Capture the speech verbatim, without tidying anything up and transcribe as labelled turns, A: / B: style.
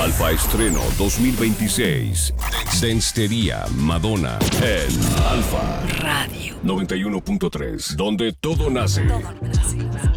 A: Alfa Estreno dos mil veintiséis. Denstería Madonna en Alfa
B: Radio
A: noventa y uno punto tres, donde todo nace.
B: Todo nace.